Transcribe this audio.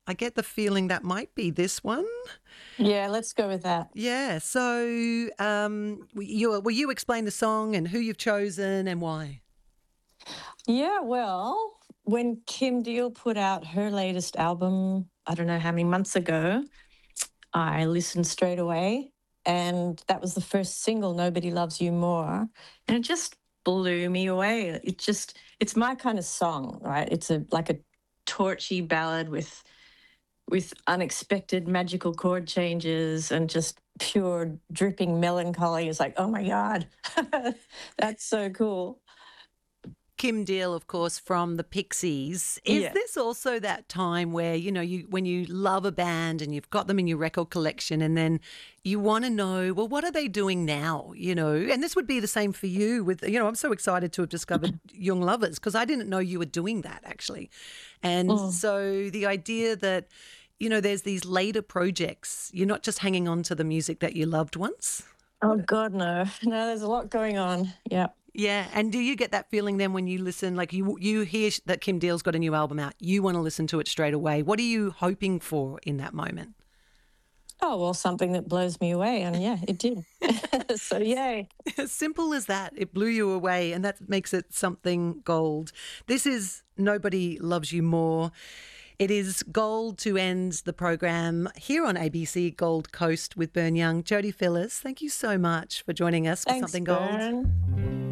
I get the feeling that might be this one. Yeah, let's go with that. Yeah. So, will you explain the song and who you've chosen and why? Yeah, well, when Kim Deal put out her latest album, I don't know how many months ago, I listened straight away. And that was the first single, Nobody Loves You More. And it just blew me away. It's my kind of song, right? It's like a torchy ballad with unexpected magical chord changes and just pure dripping melancholy. It's like, oh my God, that's so cool. Kim Deal, of course, from the Pixies. Is Yeah. this also that time where, when you love a band and you've got them in your record collection and then you want to know, well, what are they doing now? And this would be the same for you with, I'm so excited to have discovered Young Lovers because I didn't know you were doing that actually. And Mm. so the idea that, there's these later projects, you're not just hanging on to the music that you loved once. Oh God, no, no. There's a lot going on. Yeah. Yeah, and do you get that feeling then when you listen, like you hear that Kim Deal's got a new album out, you want to listen to it straight away? What are you hoping for in that moment? Oh well, something that blows me away, and yeah, it did. So yay. As simple as that, it blew you away, and that makes it something gold. This is Nobody Loves You More. It is gold to end the program here on ABC Gold Coast with Burn Young. Jodie Phillis, thank you so much for joining us for Thanks, Something Gold. Bern.